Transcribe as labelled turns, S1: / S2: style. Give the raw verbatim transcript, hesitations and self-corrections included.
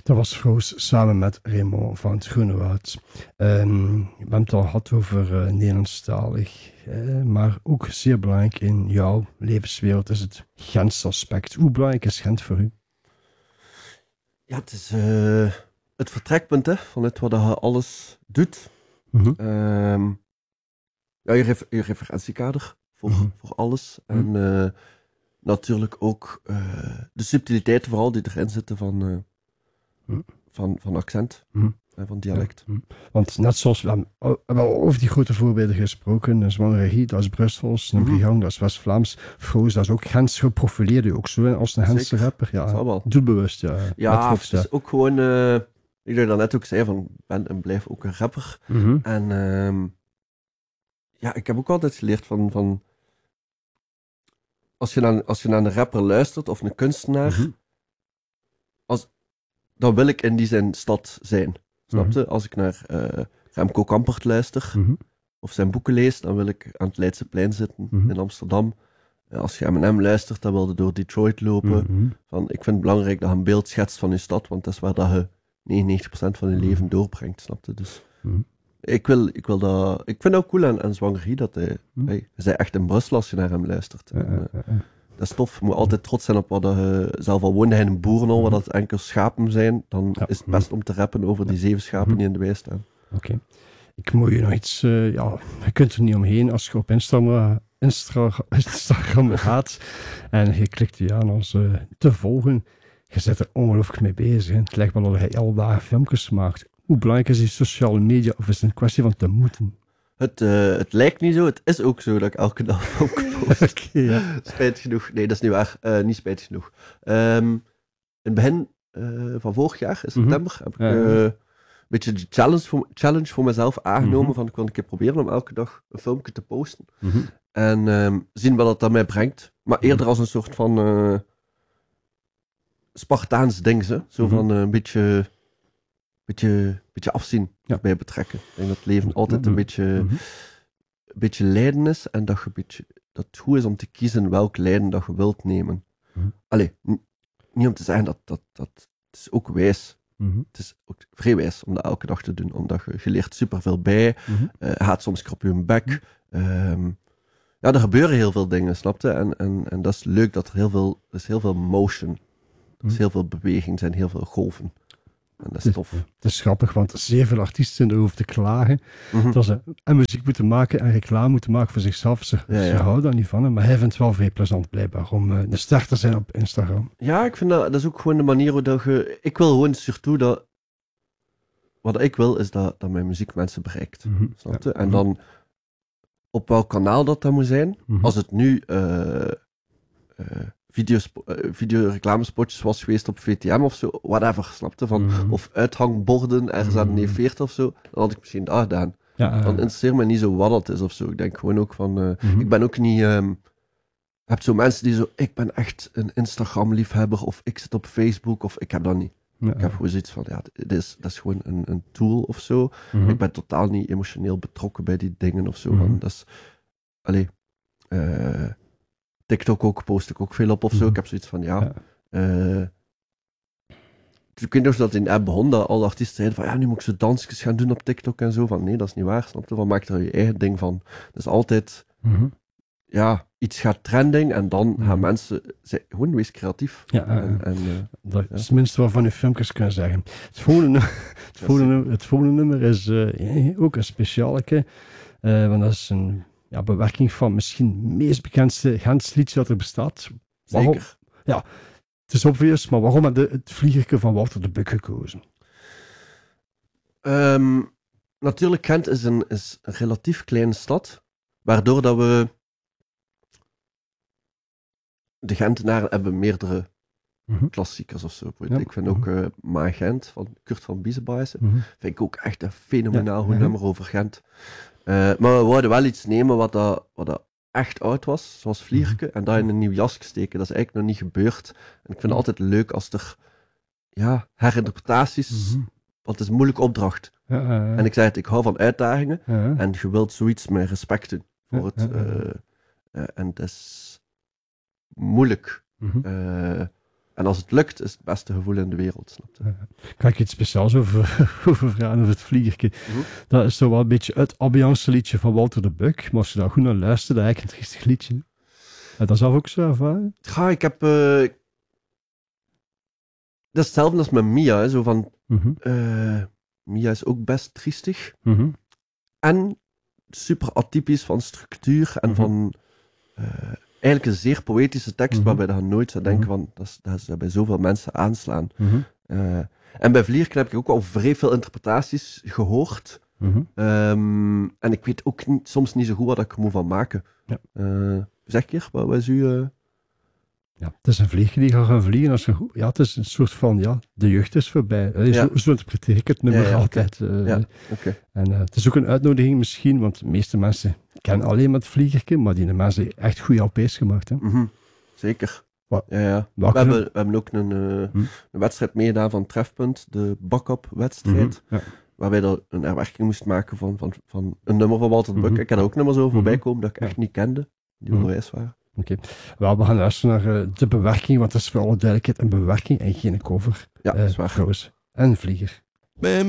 S1: Dat was Froos samen met Raymond van het Groenewoud. Um, we hebben het al gehad over uh, Nederlandstalig, uh, maar ook zeer belangrijk in jouw levenswereld is het Gents aspect. Hoe belangrijk is Gent voor u?
S2: Ja, het is uh, het vertrekpunt hè, vanuit wat je alles doet.
S1: Mm-hmm.
S2: Um, ja, je, refer- je referentiekader voor, mm-hmm. voor alles. Mm-hmm. En uh, natuurlijk ook uh, de subtiliteiten vooral die erin zitten van, uh, mm. van, van accent mm. en van dialect.
S1: Ja, mm. Want net zoals we hebben, we hebben al over die grote voorbeelden gesproken, Zwangerie, dat is Brussels, mm-hmm. Brigand, dat is West-Vlaams, Froos, dat is ook Gens, geprofileerd u ook zo als een Gentse rapper. Ja, doelbewust, ja.
S2: Ja, het is ja. ook gewoon, uh, ik dat net ook zei, van ik ben en blijf ook een rapper.
S1: Mm-hmm.
S2: En uh, ja, ik heb ook altijd geleerd van, van Als je, naar, als je naar een rapper luistert of een kunstenaar, mm-hmm. als, dan wil ik in die zijn stad zijn. Snap je? Mm-hmm. Als ik naar uh, Remco Kampert luister mm-hmm. of zijn boeken lees, dan wil ik aan het Leidseplein zitten mm-hmm. in Amsterdam. Uh, als je M en M luistert, dan wil je door Detroit lopen. Mm-hmm. Van, ik vind het belangrijk dat je een beeld schetst van je stad, want dat is waar dat je negenennegentig procent van je mm-hmm. leven doorbrengt. Snap je? Dus mm-hmm. ik, wil, ik, wil dat, ik vind het ook cool aan, aan Zwangerie dat hij, mm-hmm. hij, hij zei echt in Brussel als je naar hem luistert.
S1: Ja, en, uh,
S2: ja, ja. Dat is tof. Je moet altijd trots zijn op wat je zelf al woonde hij in een boerenhol, waar dat enkel schapen zijn. Dan ja. is het best om te rappen over die zeven schapen die in de wei staan.
S1: Oké. Okay. Ik moet je nog iets... Uh, ja, je kunt er niet omheen als je op Instagram, Instra, Instagram gaat en je klikt je aan als uh, te volgen. Je zit er ongelooflijk mee bezig. Hè. Het lijkt wel dat hij al dagen filmpjes maakt. Hoe belangrijk is die sociale media of is het een kwestie van te moeten?
S2: Het, uh, het lijkt niet zo, het is ook zo dat ik elke dag ook post.
S1: Okay, ja.
S2: Spijtig genoeg. Nee, dat is niet waar. Uh, niet spijtig genoeg. Um, in het begin uh, van vorig jaar, in september, mm-hmm. heb ik uh, ja. een beetje de challenge voor, challenge voor mezelf aangenomen. Mm-hmm. Van ik wil een keer proberen om elke dag een filmpje te posten.
S1: Mm-hmm.
S2: En um, zien wat dat mij brengt. Maar eerder mm-hmm. als een soort van uh, Spartaans ding. Zo, zo mm-hmm. van uh, een beetje... beetje, beetje afzien ja. bij betrekken. Ik denk dat het leven altijd mm-hmm. een beetje, mm-hmm. een beetje lijden is en dat, je een beetje, dat het goed is om te kiezen welk lijden dat je wilt nemen. Mm-hmm. Allee, n- niet om te zeggen dat, dat, dat het is ook wijs.
S1: Mm-hmm.
S2: Het is ook vrij wijs om dat elke dag te doen, omdat je, je leert superveel bij, mm-hmm. uh, gaat soms krap je een bek. Um, ja, er gebeuren heel veel dingen, snap je? En, en, en dat is leuk dat er heel veel, er is heel veel motion, er is mm-hmm. heel veel beweging, er zijn heel veel golven. En dat is tof.
S1: Het is grappig, want zeer veel artiesten erover te klagen mm-hmm. dat ze en muziek moeten maken en reclame moeten maken voor zichzelf. Ze, ja, ja. ze houden daar niet van, hè, maar hij vindt het wel vrij plezant blijkbaar om uh, de ster te zijn op Instagram.
S2: Ja, ik vind dat, dat is ook gewoon de manier hoe dat je... Ik wil gewoon surtout dat... Wat ik wil, is dat, dat mijn muziek mensen bereikt.
S1: Mm-hmm.
S2: Snap je?
S1: Ja.
S2: En mm-hmm. dan op welk kanaal dat dan moet zijn. Mm-hmm. Als het nu... Uh, uh, Videospo- uh, videoreclamespotjes was geweest op V T M of zo, whatever, snapte? Van, mm-hmm. Of uithangborden ergens mm-hmm. aan de E veertig of zo, dan had ik misschien dat gedaan.
S1: Ja, uh,
S2: dan interesseert me niet zo wat dat is of zo. Ik denk gewoon ook van, uh, mm-hmm. ik ben ook niet, um, je hebt zo mensen die zo, ik ben echt een Instagram-liefhebber, of ik zit op Facebook, of ik heb dat niet. Ja, ik heb gewoon zoiets van, ja, dit is, dat is gewoon een, een tool of zo. Mm-hmm. Ik ben totaal niet emotioneel betrokken bij die dingen of zo. Mm-hmm. Van, dat is, allee, eh, uh, TikTok ook, post ik ook veel op of zo. Mm-hmm. Ik heb zoiets van, ja... ja. Uh, ik weet nog dat in de app begon, dat alle artiesten zeiden van, ja, nu moet ik zo dansjes gaan doen op TikTok en zo. Van, nee, dat is niet waar, snap je? Van, maak er je eigen ding van. Dus altijd,
S1: mm-hmm.
S2: ja, iets gaat trending en dan
S1: mm-hmm.
S2: gaan mensen... Zeg, gewoon, wees creatief.
S1: Ja, uh,
S2: en, en, uh,
S1: dat ja. is het minste waarvan je filmpjes kunnen zeggen. Het volgende, het volgende, nummer, het volgende nummer is uh, ook een specialeke, uh, want dat is een... Ja, bewerking van misschien het meest bekendste Gents liedje dat er bestaat. Waarom?
S2: Zeker.
S1: Ja, het is obvious, maar waarom heb je het vliegerke van Wouter de Buck gekozen?
S2: Um, natuurlijk, Gent is een, is een relatief kleine stad, waardoor dat we... De Gentenaren hebben meerdere mm-hmm. klassiekers of zo. Ja. Ik vind ook uh, Ma Gent van Kurt van Biezenbaassen, mm-hmm. vind ik ook echt een fenomenaal ja. goed mm-hmm. nummer over Gent. Uh, maar we wouden wel iets nemen wat, dat, wat dat echt oud was, zoals Vlierke, mm-hmm. en dat in een nieuw jasje steken. Dat is eigenlijk nog niet gebeurd. En ik vind het altijd leuk als er ja, herinterpretaties, mm-hmm. want het is een moeilijke opdracht.
S1: Ja, uh, uh.
S2: En ik zei het, ik hou van uitdagingen,
S1: uh.
S2: en je wilt zoiets met respect doen voor
S1: uh,
S2: het.
S1: uh, uh.
S2: Uh, uh, en het is moeilijk.
S1: Mm-hmm.
S2: Uh, En als het lukt, is het het beste gevoel in de wereld. Snap je?
S1: Uh, kan ik iets speciaals over, over vragen, over het vliegerke?
S2: Mm-hmm.
S1: Dat is zo wel een beetje het ambiance liedje van Walter de Buck. Maar als je daar goed naar luistert, dat is eigenlijk een triestig liedje. En dat is ook zo ervaren?
S2: Ja, ik heb... Uh... Dat is hetzelfde als met Mia. Hè, zo van...
S1: Mm-hmm.
S2: Uh, Mia is ook best triestig.
S1: Mm-hmm.
S2: En super atypisch van structuur en mm-hmm. van... Uh, eigenlijk een zeer poëtische tekst, mm-hmm. waarbij je nooit zou denken mm-hmm. van... Dat is, dat is bij zoveel mensen aanslaan.
S1: Mm-hmm.
S2: Uh, en bij Vliegerke heb ik ook wel vrij veel interpretaties gehoord.
S1: Mm-hmm.
S2: Um, en ik weet ook niet, soms niet zo goed wat ik er moet van maken.
S1: Ja.
S2: Uh, zeg keer, wat was uw... Uh...
S1: Ja, het is een vlieger die gaat gaan vliegen. Als je goed... Ja, het is een soort van, ja, de jeugd is voorbij. Allee, ja. zo, zo interpreteer ik het nummer ja, ja, altijd.
S2: Okay.
S1: Uh,
S2: ja, okay.
S1: En uh, het is ook een uitnodiging misschien, want de meeste mensen kennen alleen maar het vliegerke, maar die mensen hebben echt goede L P's gemaakt. Hè?
S2: Mm-hmm. Zeker.
S1: Wat?
S2: Ja, ja. We, hebben, we hebben ook een, uh, hm? een wedstrijd meegedaan van Trefpunt, de Backup-wedstrijd. Mm-hmm. Ja. Waarbij we een herwerking moesten maken van, van, van een nummer van Walter de Buck. Mm-hmm. Ik heb er ook nummers over mm-hmm. voorbij komen dat ik echt niet kende, die mm-hmm. onderwijs waren.
S1: Oké. Okay. We gaan luisteren naar uh, de bewerking, want dat is voor alle duidelijkheid een bewerking en geen cover.
S2: Ja, dat is waar.
S1: Trouwens. En Vlieger.
S3: Bij